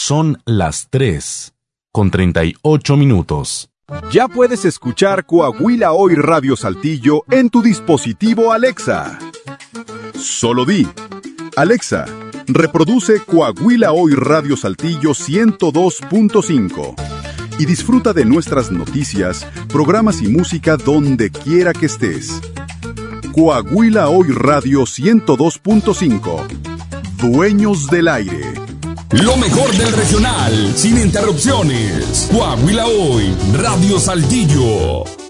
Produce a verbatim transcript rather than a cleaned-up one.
Son las tres, con treinta y ocho minutos. Ya puedes escuchar Coahuila Hoy Radio Saltillo en tu dispositivo Alexa. Solo di: Alexa, reproduce Coahuila Hoy Radio Saltillo ciento dos punto cinco y disfruta de nuestras noticias, programas y música donde quiera que estés. Coahuila Hoy Radio ciento dos punto cinco. Dueños del aire. Lo mejor del regional, sin interrupciones. Coahuila Hoy, Radio Saltillo.